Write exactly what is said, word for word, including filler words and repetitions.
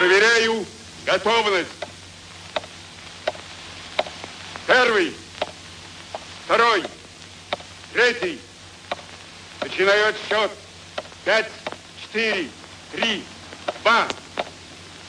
Проверяю готовность. Первый, второй, третий. Начинаю отсчет. Пять, четыре, три, два,